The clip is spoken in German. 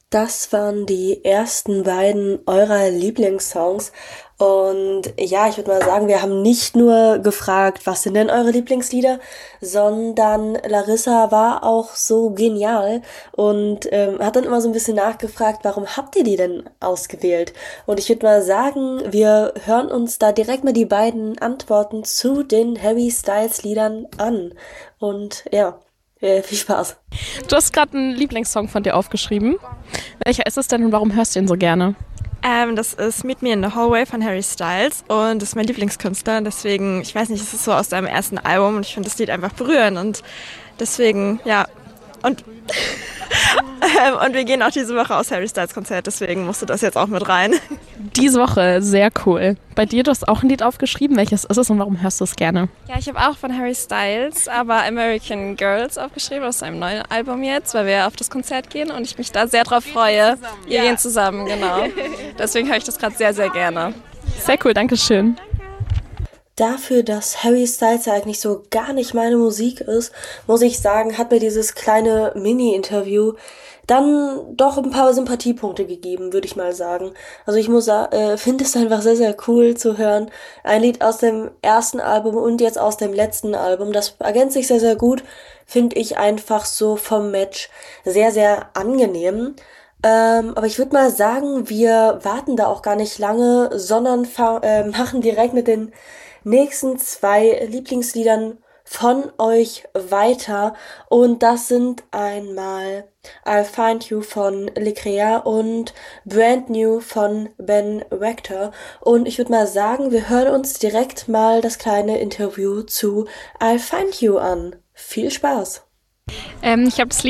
Das waren die ersten beiden eurer Lieblingssongs. Und ja, ich würde mal sagen, wir haben nicht nur gefragt, was sind denn eure Lieblingslieder, sondern Larissa war auch so genial und hat dann immer so ein bisschen nachgefragt, warum habt ihr die denn ausgewählt? Und ich würde mal sagen, wir hören uns da direkt mal die beiden Antworten zu den Harry Styles Liedern an. Und ja, viel Spaß. Du hast gerade einen Lieblingssong von dir aufgeschrieben. Welcher ist es denn und warum hörst du ihn so gerne? Das ist Meet Me in the Hallway von Harry Styles und das ist mein Lieblingskünstler. Deswegen, ich weiß nicht, es ist so aus seinem ersten Album und ich finde das Lied einfach berührend und deswegen, ja. Und, und wir gehen auch diese Woche aus Harry Styles Konzert, deswegen musste das jetzt auch mit rein. Diese Woche, sehr cool. Bei dir, du hast auch ein Lied aufgeschrieben. Welches ist es und warum hörst du es gerne? Ja, ich habe auch von Harry Styles, aber American Girls aufgeschrieben, aus seinem neuen Album jetzt, weil wir auf das Konzert gehen und ich mich da sehr drauf freue. Wir gehen zusammen, genau. Deswegen höre ich das gerade sehr, sehr gerne. Sehr cool, danke schön. Dafür, dass Harry Styles ja eigentlich so gar nicht meine Musik ist, muss ich sagen, hat mir dieses kleine Mini-Interview dann doch ein paar Sympathiepunkte gegeben, würde ich mal sagen. Also ich finde es einfach sehr, sehr cool zu hören. Ein Lied aus dem ersten Album und jetzt aus dem letzten Album. Das ergänzt sich sehr, sehr gut. Finde ich einfach so vom Match sehr, sehr angenehm. Aber ich würde mal sagen, wir warten da auch gar nicht lange, sondern machen direkt mit den nächsten zwei Lieblingsliedern von euch weiter. Und das sind einmal I'll Find You von Lecrea und Brand New von Ben Rector. Und ich würde mal sagen, wir hören uns direkt mal das kleine Interview zu I'll Find You an. Viel Spaß! Ich habe das